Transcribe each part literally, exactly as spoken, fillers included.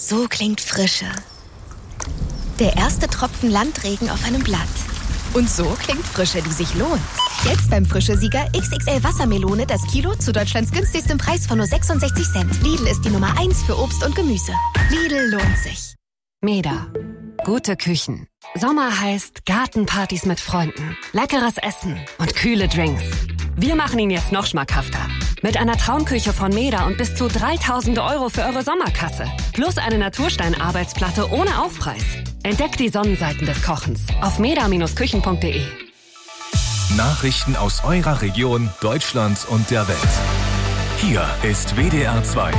So klingt Frische. Der erste Tropfen Landregen auf einem Blatt. Und so klingt Frische, die sich lohnt. Jetzt beim Frische-Sieger X X L Wassermelone das Kilo zu Deutschlands günstigstem Preis von nur sechsundsechzig Cent. Lidl ist die Nummer eins für Obst und Gemüse. Lidl lohnt sich. Meda. Gute Küchen. Sommer heißt Gartenpartys mit Freunden, leckeres Essen und kühle Drinks. Wir machen ihn jetzt noch schmackhafter. Mit einer Traumküche von Meda und bis zu dreitausend Euro für eure Sommerkasse. Plus eine Naturstein-Arbeitsplatte ohne Aufpreis. Entdeckt die Sonnenseiten des Kochens auf meda Bindestrich küchen punkt de. Nachrichten aus eurer Region, Deutschland und der Welt. Hier ist W D R zwei.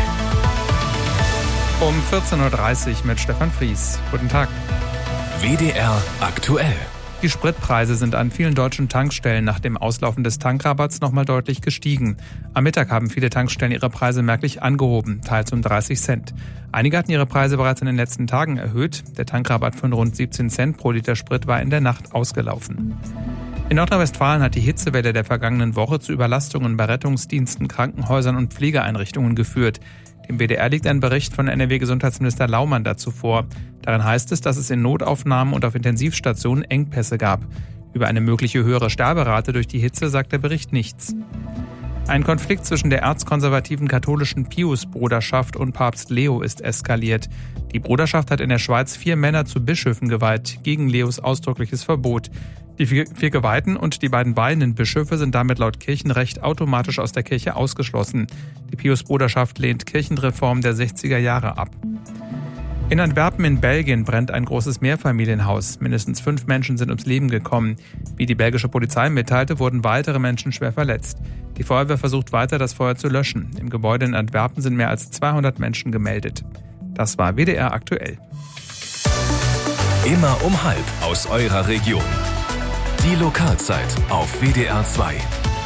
Um vierzehn Uhr dreißig mit Stefan Fries. Guten Tag. W D R aktuell. Die Spritpreise sind an vielen deutschen Tankstellen nach dem Auslaufen des Tankrabatts nochmal deutlich gestiegen. Am Mittag haben viele Tankstellen ihre Preise merklich angehoben, teils um dreißig Cent. Einige hatten ihre Preise bereits in den letzten Tagen erhöht. Der Tankrabatt von rund siebzehn Cent pro Liter Sprit war in der Nacht ausgelaufen. In Nordrhein-Westfalen hat die Hitzewelle der vergangenen Woche zu Überlastungen bei Rettungsdiensten, Krankenhäusern und Pflegeeinrichtungen geführt. Dem W D R liegt ein Bericht von N R W-Gesundheitsminister Laumann dazu vor. Darin heißt es, dass es in Notaufnahmen und auf Intensivstationen Engpässe gab. Über eine mögliche höhere Sterberate durch die Hitze sagt der Bericht nichts. Ein Konflikt zwischen der erzkonservativen katholischen Pius-Bruderschaft und Papst Leo ist eskaliert. Die Bruderschaft hat in der Schweiz vier Männer zu Bischöfen geweiht, gegen Leos ausdrückliches Verbot. Die vier, vier Geweihten und die beiden weihenden Bischöfe sind damit laut Kirchenrecht automatisch aus der Kirche ausgeschlossen. Die Pius-Bruderschaft lehnt Kirchenreform der sechziger Jahre ab. In Antwerpen in Belgien brennt ein großes Mehrfamilienhaus. Mindestens fünf Menschen sind ums Leben gekommen. Wie die belgische Polizei mitteilte, wurden weitere Menschen schwer verletzt. Die Feuerwehr versucht weiter, das Feuer zu löschen. Im Gebäude in Antwerpen sind mehr als zweihundert Menschen gemeldet. Das war W D R aktuell. Immer um halb aus eurer Region. Die Lokalzeit auf W D R zwei.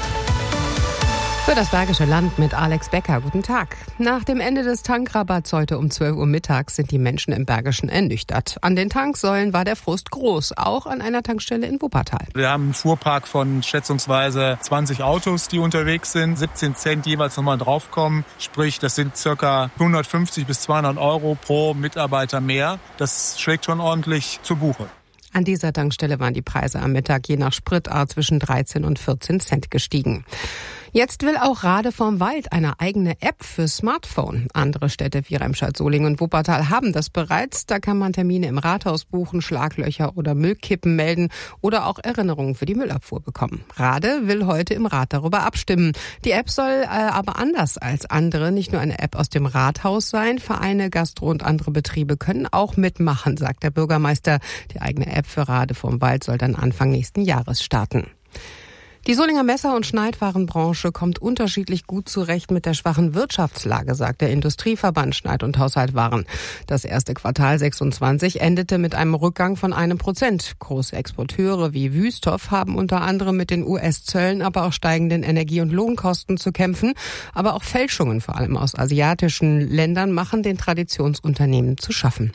Für das Bergische Land mit Alex Becker. Guten Tag. Nach dem Ende des Tankrabatts heute um zwölf Uhr mittags sind die Menschen im Bergischen ernüchtert. An den Tanksäulen war der Frust groß, auch an einer Tankstelle in Wuppertal. Wir haben einen Fuhrpark von schätzungsweise zwanzig Autos, die unterwegs sind, siebzehn Cent jeweils nochmal draufkommen. Sprich, das sind circa hundertfünfzig bis zweihundert Euro pro Mitarbeiter mehr. Das schlägt schon ordentlich zu Buche. An dieser Tankstelle waren die Preise am Mittag je nach Spritart zwischen dreizehn und vierzehn Cent gestiegen. Jetzt will auch Rade vom Wald eine eigene App für Smartphone. Andere Städte wie Remscheid, Solingen und Wuppertal haben das bereits. Da kann man Termine im Rathaus buchen, Schlaglöcher oder Müllkippen melden oder auch Erinnerungen für die Müllabfuhr bekommen. Rade will heute im Rat darüber abstimmen. Die App soll äh, aber anders als andere nicht nur eine App aus dem Rathaus sein. Vereine, Gastro und andere Betriebe können auch mitmachen, sagt der Bürgermeister. Die eigene App für Rade vom Wald soll dann Anfang nächsten Jahres starten. Die Solinger Messer- und Schneidwarenbranche kommt unterschiedlich gut zurecht mit der schwachen Wirtschaftslage, sagt der Industrieverband Schneid- und Haushaltwaren. Das erste Quartal sechsundzwanzig endete mit einem Rückgang von einem Prozent. Große Exporteure wie Wüsthoff haben unter anderem mit den U S-Zöllen, aber auch steigenden Energie- und Lohnkosten zu kämpfen. Aber auch Fälschungen, vor allem aus asiatischen Ländern, machen den Traditionsunternehmen zu schaffen.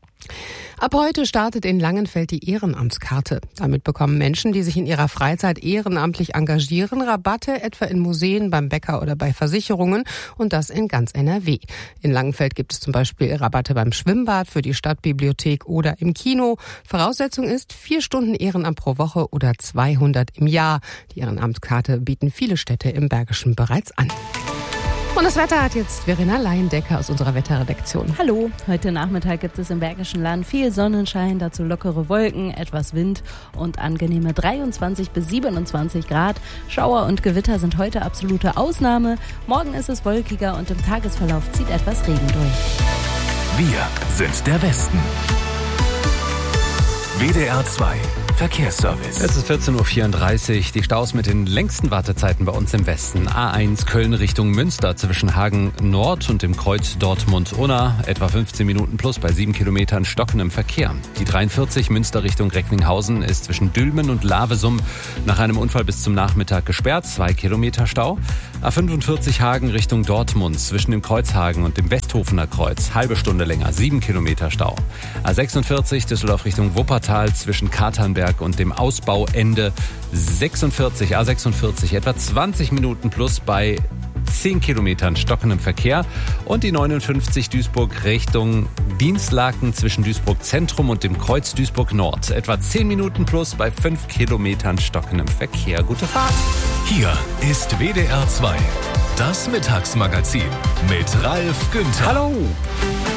Ab heute startet in Langenfeld die Ehrenamtskarte. Damit bekommen Menschen, die sich in ihrer Freizeit ehrenamtlich engagieren, Rabatte etwa in Museen, beim Bäcker oder bei Versicherungen, und das in ganz N R W. In Langenfeld gibt es zum Beispiel Rabatte beim Schwimmbad, für die Stadtbibliothek oder im Kino. Voraussetzung ist vier Stunden Ehrenamt pro Woche oder zweihundert im Jahr. Die Ehrenamtskarte bieten viele Städte im Bergischen bereits an. Und das Wetter hat jetzt Verena Laiendecker aus unserer Wetterredaktion. Hallo, heute Nachmittag gibt es im Bergischen Land viel Sonnenschein, dazu lockere Wolken, etwas Wind und angenehme dreiundzwanzig bis siebenundzwanzig Grad. Schauer und Gewitter sind heute absolute Ausnahme. Morgen ist es wolkiger und im Tagesverlauf zieht etwas Regen durch. Wir sind der Westen. W D R zwei Verkehrsservice. Es ist vierzehn Uhr vierunddreißig. Die Staus mit den längsten Wartezeiten bei uns im Westen. A eins Köln Richtung Münster zwischen Hagen Nord und dem Kreuz Dortmund-Unna. Etwa fünfzehn Minuten plus bei sieben Kilometern stockendem Verkehr. Die dreiundvierzig Münster Richtung Recklinghausen ist zwischen Dülmen und Lavesum nach einem Unfall bis zum Nachmittag gesperrt. Zwei Kilometer Stau. A fünfundvierzig Hagen Richtung Dortmund zwischen dem Kreuzhagen und dem Westhofener Kreuz. Halbe Stunde länger. Sieben Kilometer Stau. A sechsundvierzig Düsseldorf Richtung Wuppertal zwischen Katernberg und dem Ausbauende sechsundvierzig, A sechsundvierzig, etwa zwanzig Minuten plus bei zehn Kilometern stockendem Verkehr. Und die neunundfünfzig Duisburg Richtung Dienstlaken zwischen Duisburg Zentrum und dem Kreuz Duisburg Nord. Etwa zehn Minuten plus bei fünf Kilometern stockendem Verkehr. Gute Fahrt. Hier ist W D R zwei. Das Mittagsmagazin mit Ralf Günther. Hallo.